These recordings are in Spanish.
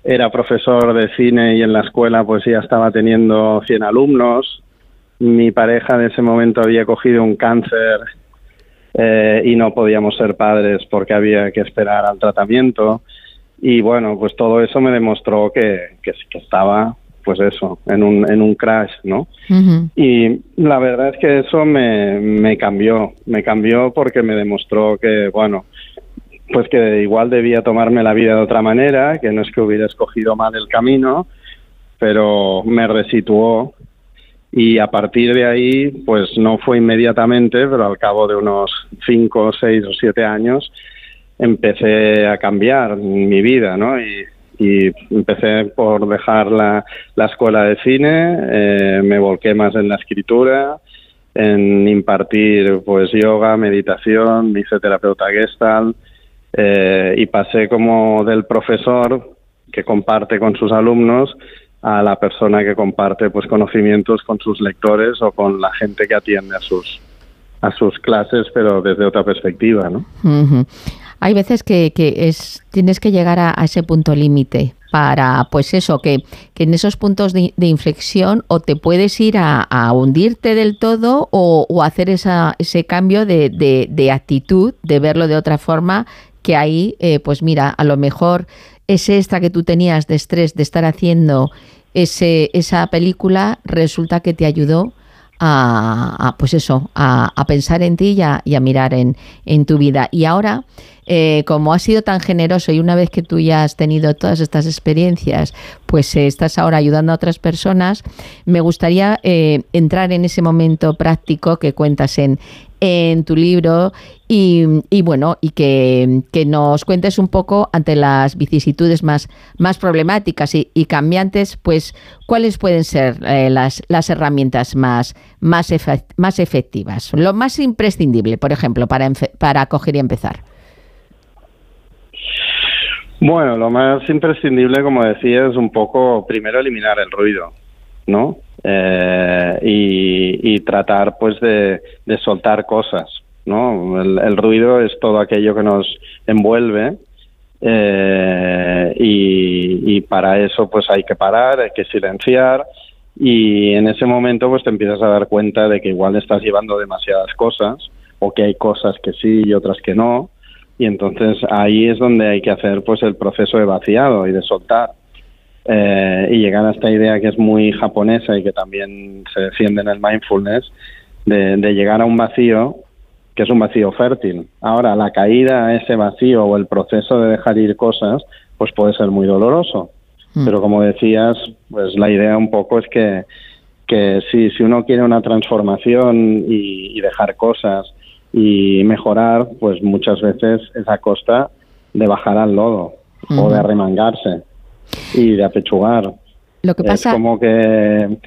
era profesor de cine y en la escuela pues ya estaba teniendo 100 alumnos. Mi pareja en ese momento había cogido un cáncer y no podíamos ser padres porque había que esperar al tratamiento. Y bueno, pues todo eso me demostró que estaba, pues eso, en un crash, ¿no? Uh-huh. Y la verdad es que eso me cambió porque me demostró que, bueno, pues que igual debía tomarme la vida de otra manera, que no es que hubiera escogido mal el camino, pero me resituó. Y a partir de ahí, pues no fue inmediatamente, pero al cabo de unos 5, 6 o 7 años, empecé a cambiar mi vida, ¿no? Y empecé por dejar la escuela de cine, me volqué más en la escritura, en impartir pues yoga, meditación, me hice terapeuta Gestalt, y pasé como del profesor que comparte con sus alumnos a la persona que comparte pues conocimientos con sus lectores o con la gente que atiende a sus clases, pero desde otra perspectiva, ¿no? Uh-huh. Hay veces que tienes que llegar a ese punto límite para, pues eso, que en esos puntos de inflexión o te puedes ir a hundirte del todo o hacer ese cambio de actitud, de verlo de otra forma, que ahí, pues mira, a lo mejor ese extra que tú tenías de estrés de estar haciendo esa película resulta que te ayudó pues eso, a pensar en ti y a mirar en tu vida. Y ahora, como has sido tan generoso y una vez que tú ya has tenido todas estas experiencias, pues estás ahora ayudando a otras personas, me gustaría entrar en ese momento práctico que cuentas en tu libro y bueno, y que nos cuentes un poco ante las vicisitudes más problemáticas y cambiantes, pues cuáles pueden ser las herramientas más efectivas, lo más imprescindible, por ejemplo, para coger y empezar. Bueno, lo más imprescindible, como decía, es un poco primero eliminar el ruido, ¿no? Y tratar pues de soltar cosas, ¿no? El ruido es todo aquello que nos envuelve y para eso pues hay que parar, hay que silenciar y en ese momento pues te empiezas a dar cuenta de que igual estás llevando demasiadas cosas o que hay cosas que sí y otras que no. Y entonces ahí es donde hay que hacer pues el proceso de vaciado y de soltar y llegar a esta idea que es muy japonesa y que también se defiende en el mindfulness de llegar a un vacío que es un vacío fértil. Ahora, la caída a ese vacío o el proceso de dejar ir cosas pues puede ser muy doloroso. Pero como decías, pues la idea un poco es que si uno quiere una transformación y dejar cosas y mejorar, pues muchas veces es a costa de bajar al lodo o de arremangarse y de apechugar. Lo que pasa... Es como que...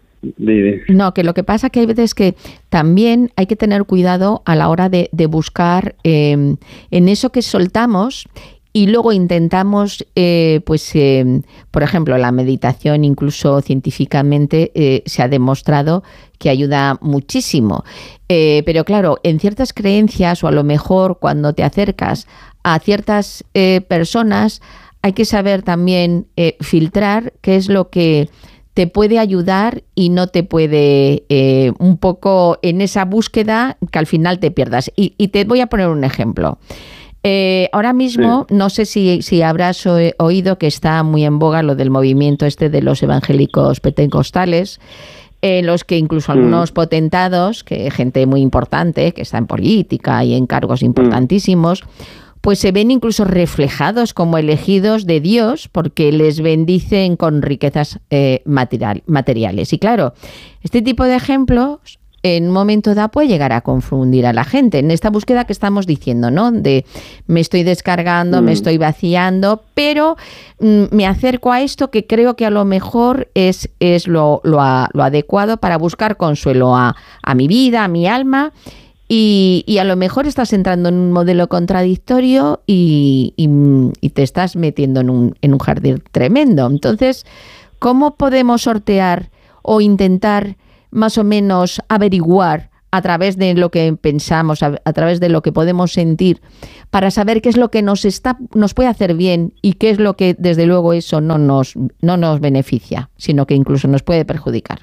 No, que lo que pasa que hay veces que también hay que tener cuidado a la hora de buscar en eso que soltamos y luego intentamos, por ejemplo, la meditación incluso científicamente se ha demostrado que ayuda muchísimo. Pero claro, en ciertas creencias o a lo mejor cuando te acercas a ciertas personas hay que saber también filtrar qué es lo que te puede ayudar y no te puede un poco en esa búsqueda que al final te pierdas. Y te voy a poner un ejemplo. Ahora mismo, sí. No sé si habrás oído que está muy en boga lo del movimiento de los evangélicos pentecostales, en los que incluso algunos potentados, que gente muy importante, que está en política y en cargos importantísimos, pues se ven incluso reflejados como elegidos de Dios porque les bendicen con riquezas materiales. Y claro, este tipo de ejemplos en un momento dado puede llegar a confundir a la gente en esta búsqueda que estamos diciendo, ¿no? De me estoy descargando, me estoy vaciando, pero me acerco a esto que creo que a lo mejor es lo adecuado para buscar consuelo a mi vida, a mi alma. Y a lo mejor estás entrando en un modelo contradictorio y te estás metiendo en un jardín tremendo. Entonces, ¿cómo podemos sortear o intentar más o menos averiguar a través de lo que pensamos, a través de lo que podemos sentir, para saber qué es lo que nos puede hacer bien y qué es lo que, desde luego, eso no nos beneficia, sino que incluso nos puede perjudicar.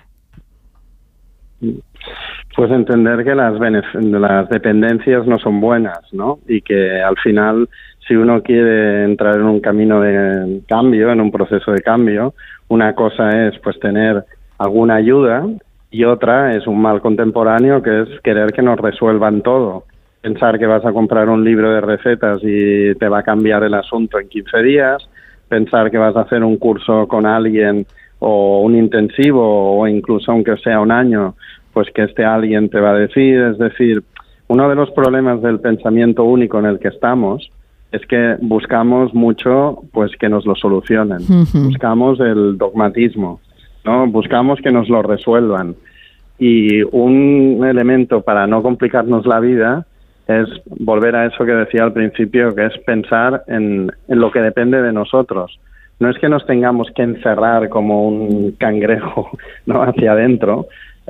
Pues entender que las dependencias no son buenas, ¿no? Y que al final, si uno quiere entrar en un camino de cambio, en un proceso de cambio, una cosa es pues tener alguna ayuda y otra es un mal contemporáneo, que es querer que nos resuelvan todo. Pensar que vas a comprar un libro de recetas y te va a cambiar el asunto en 15 días, pensar que vas a hacer un curso con alguien o un intensivo o incluso aunque sea un año, pues que alguien te va a decir. Es decir, uno de los problemas del pensamiento único en el que estamos es que buscamos mucho pues que nos lo solucionen. Buscamos el dogmatismo, ¿no? Buscamos que nos lo resuelvan. Y un elemento para no complicarnos la vida es volver a eso que decía al principio, que es pensar en lo que depende de nosotros. No es que nos tengamos que encerrar como un cangrejo, ¿no?, hacia adentro,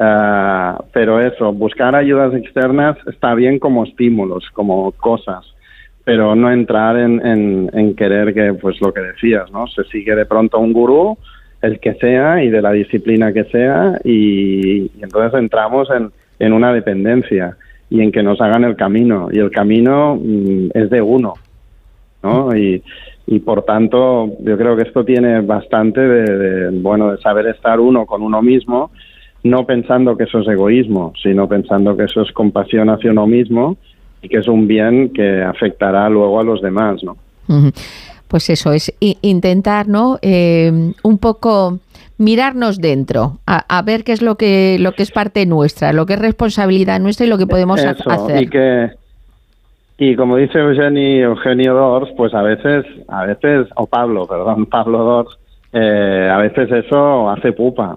pero eso, buscar ayudas externas está bien como estímulos, como cosas, pero no entrar en querer que, pues lo que decías, ¿no?, se sigue de pronto un gurú, el que sea y de la disciplina que sea, y entonces entramos en una dependencia y en que nos hagan el camino, y el camino es de uno, ¿no? Y por tanto yo creo que esto tiene bastante de saber estar uno con uno mismo, no pensando que eso es egoísmo, sino pensando que eso es compasión hacia uno mismo y que es un bien que afectará luego a los demás, ¿no? Pues eso es intentar, ¿no?, un poco mirarnos dentro, a ver qué es lo que es parte nuestra, lo que es responsabilidad nuestra y lo que podemos hacer. Y como dice Eugenio Dors, pues a veces, o Pablo Dors, a veces eso hace pupa.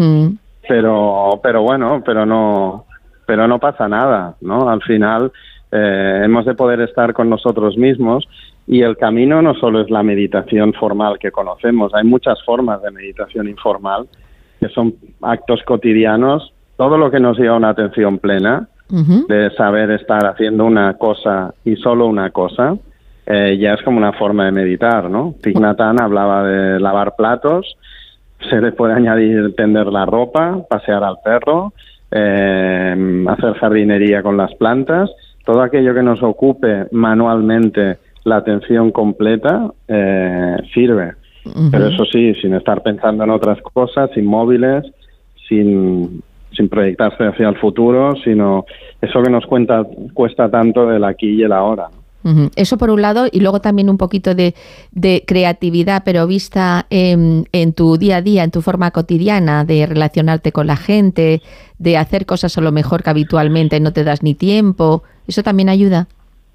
Pero bueno, pero no pasa nada, ¿no? Al final hemos de poder estar con nosotros mismos, y el camino no solo es la meditación formal que conocemos, hay muchas formas de meditación informal, que son actos cotidianos, todo lo que nos lleva a una atención plena, de saber estar haciendo una cosa y solo una cosa, ya es como una forma de meditar, ¿no? Thich Nhat Hanh hablaba de lavar platos, se le puede añadir tender la ropa, pasear al perro, hacer jardinería con las plantas, todo aquello que nos ocupe manualmente la atención completa sirve. Pero eso sí, sin estar pensando en otras cosas, inmóviles, sin proyectarse hacia el futuro, sino eso que nos cuesta tanto del aquí y el ahora. Eso por un lado, y luego también un poquito de creatividad, pero vista en tu día a día, en tu forma cotidiana de relacionarte con la gente, de hacer cosas a lo mejor que habitualmente no te das ni tiempo. ¿Eso también ayuda?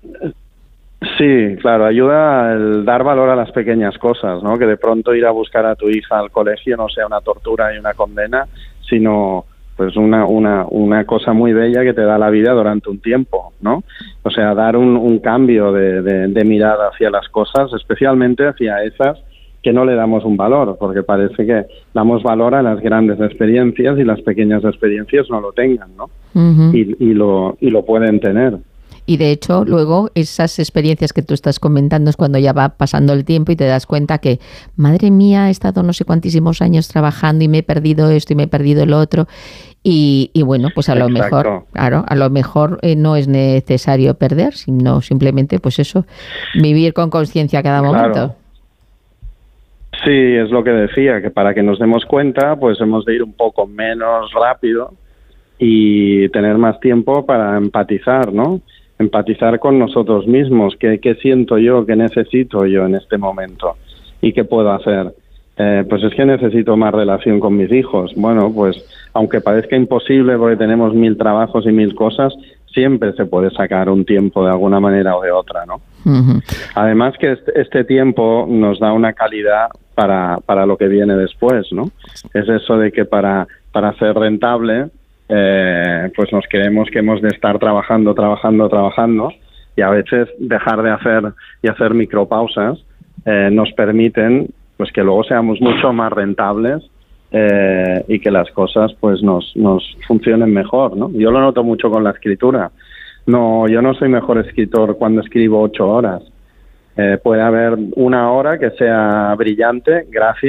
Sí, claro, ayuda el dar valor a las pequeñas cosas, ¿no? Que de pronto ir a buscar a tu hija al colegio no sea una tortura y una condena, sino pues una cosa muy bella que te da la vida durante un tiempo, ¿no? O sea, dar un cambio de mirada hacia las cosas, especialmente hacia esas que no le damos un valor, porque parece que damos valor a las grandes experiencias y las pequeñas experiencias no lo tengan, ¿no? Y lo pueden tener. Y de hecho, luego esas experiencias que tú estás comentando es cuando ya va pasando el tiempo y te das cuenta que, madre mía, he estado no sé cuantísimos años trabajando y me he perdido esto y me he perdido lo otro. Y bueno, pues a lo mejor, claro, a lo mejor no es necesario perder, sino simplemente, pues eso, vivir con conciencia cada momento. Claro. Sí, es lo que decía, que para que nos demos cuenta, pues hemos de ir un poco menos rápido y tener más tiempo para empatizar, ¿no? Empatizar con nosotros mismos, qué siento yo, qué necesito yo en este momento y qué puedo hacer. Pues es que necesito más relación con mis hijos. Bueno, pues aunque parezca imposible porque tenemos 1000 trabajos y 1000 cosas, siempre se puede sacar un tiempo de alguna manera o de otra, ¿no? Además que este tiempo nos da una calidad para lo que viene después, ¿no? Es eso de que para ser rentable, pues nos creemos que hemos de estar trabajando y a veces dejar de hacer y hacer micropausas nos permiten pues que luego seamos mucho más rentables y que las cosas pues nos funcionen mejor, ¿no? Yo lo noto mucho con la escritura. No, yo no soy mejor escritor cuando escribo 8 horas. Puede haber una hora que sea brillante, gracias,